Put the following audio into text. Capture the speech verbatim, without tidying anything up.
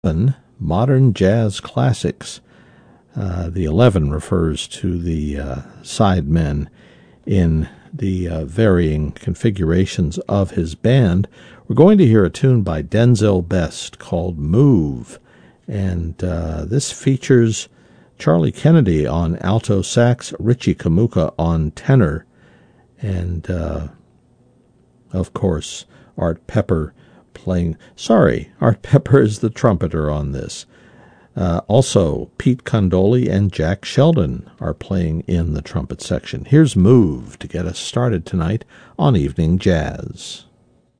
Modern Jazz Classics. Uh, the eleven refers to the uh, sidemen in the uh, varying configurations of his band. We're going to hear a tune by Denzel Best called Move, and uh, this features Charlie Kennedy on alto sax, Richie Kamuka on tenor, and uh, of course Art Pepper playing. Sorry, Art Pepper is the trumpeter on this. Uh, also, Pete Condoli and Jack Sheldon are playing in the trumpet section. Here's Move to get us started tonight on Evening Jazz.